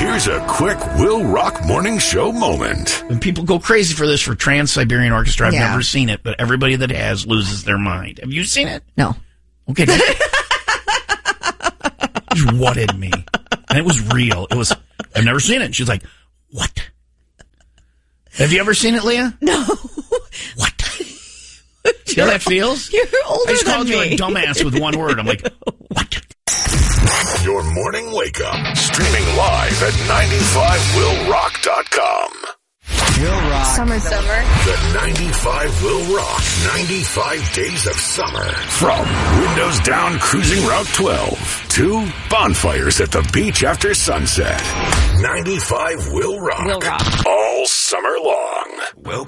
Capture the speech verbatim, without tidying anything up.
Here's a quick Will Rock Morning Show moment. And people go crazy for this for Trans-Siberian Orchestra. I've Yeah. never seen it, but everybody that has loses their mind. Have you seen it? No. Okay. Just whatted me. And it was real. It was, I've never seen it. And she's like, what? Have you ever seen it, Leah? No. What? See how that feels? You're older I just than called me. you a dumbass with one word. I'm like, what? Your morning wake up. Streaming live at ninety-five will rock dot com. Will Rock. Summer. Summer. The ninety-five Will Rock ninety-five Days of Summer. From windows down cruising Route twelve to bonfires at the beach after sunset. ninety-five Will Rock. Will Rock. All summer long. Welcome.